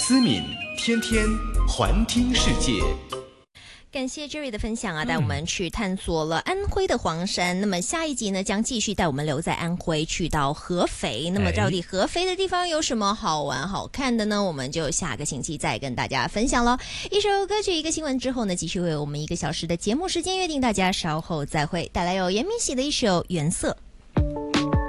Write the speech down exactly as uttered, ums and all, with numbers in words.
思敏天天环听世界。 感谢 Jerry 的分享啊，带我们去探索了安徽的黄山。嗯、那么下一集呢，将继续带我们留在安徽，去到合肥。那么到底合肥的地方有什么好玩好看的呢？我们就下个星期再跟大家分享咯。一首歌曲一个新闻之后呢，继续为我们一个小时的节目时间约定，大家稍后再会，带来有严明喜的一首《原色》。